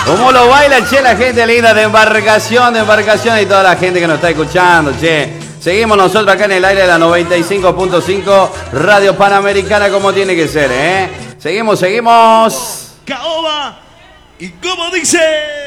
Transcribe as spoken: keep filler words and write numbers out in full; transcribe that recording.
¿Cómo lo baila, che, la gente linda de embarcación, de embarcación y toda la gente que nos está escuchando, che? Seguimos nosotros acá en el aire de la noventa y cinco punto cinco Radio Panamericana como tiene que ser, ¿eh? Seguimos, seguimos. Caoba. ¿Y cómo dice?